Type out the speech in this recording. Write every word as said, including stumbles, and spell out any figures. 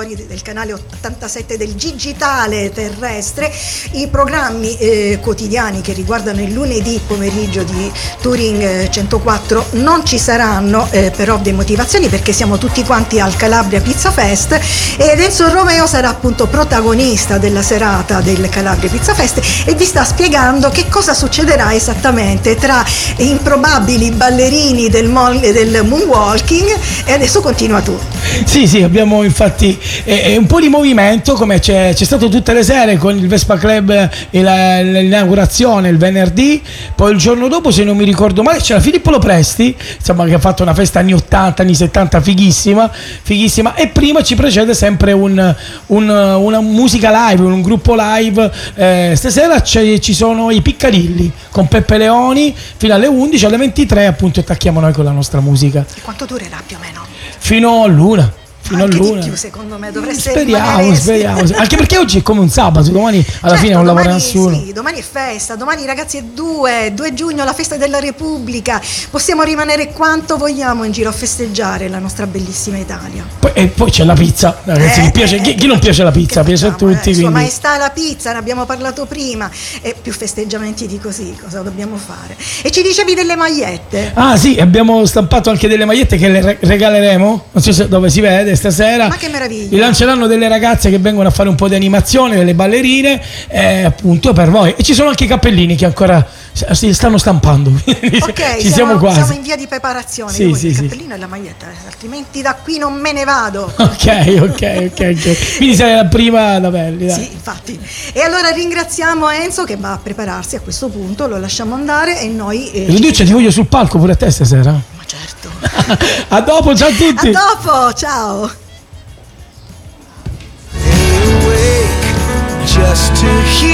spettatori del canale ottantasette del digitale terrestre. I programmi eh, quotidiani che riguardano il lunedì pomeriggio di Touring eh, centoquattro non ci saranno eh, per ovvie motivazioni, perché siamo tutti quanti al Calabria Pizza Fest ed Enzo Romeo sarà appunto protagonista della serata del Calabria Pizza Fest e vi sta spiegando che cosa succederà esattamente tra improbabili ballerini del, mon- del moonwalking. E adesso continua tu. Sì, sì, abbiamo infatti eh, un po' di movimento, come c'è, c'è stato tutte le sere con il Vespa Club e la, l'inaugurazione il venerdì, poi il giorno dopo, se non mi ricordo male, c'era Filippo Lopresti, insomma, che ha fatto una festa anni ottanta, anni settanta fighissima, fighissima, e prima ci precede sempre un, un, una musica live, un gruppo live. Eh, stasera ci sono i Piccadilly con Peppe Leoni fino alle undici, alle ventitré appunto attacchiamo noi con la nostra musica. E quanto durerà più o meno? Fino a l'una. Fino Anche a luna. di più, secondo me dovreste speriamo, speriamo. Anche perché oggi è come un sabato, domani alla certo, fine non domani, lavora nessuno. Sì, domani è festa, domani ragazzi è due, due giugno, la festa della Repubblica. Possiamo rimanere quanto vogliamo in giro a festeggiare la nostra bellissima Italia. Poi, e poi c'è la pizza, ragazzi, eh, chi, piace, eh, chi, chi non piace la pizza? Piace a tutti. Eh, Sua quindi. Maestà la pizza, ne abbiamo parlato prima. E più festeggiamenti di così, cosa dobbiamo fare? E ci dicevi delle magliette? Ah sì, abbiamo stampato anche delle magliette che le re- regaleremo, non so se dove si vede stasera. Ma che meraviglia. Vi lanceranno delle ragazze che vengono a fare un po' di animazione, delle ballerine, eh, appunto per voi. E ci sono anche i cappellini che ancora si stanno stampando. Ok, ci siamo, siamo quasi. Siamo in via di preparazione. Sì, Io sì, il sì. cappellino e la maglietta, altrimenti da qui non me ne vado. Ok, ok, ok, ok. Quindi sei la prima da belli, dai. Sì, infatti. E allora ringraziamo Enzo che va a prepararsi a questo punto, lo lasciamo andare e noi... Eh, Riduce, ti voglio sul palco pure a te stasera. Ma certo. A dopo, ciao a tutti. A dopo, ciao. Just to hear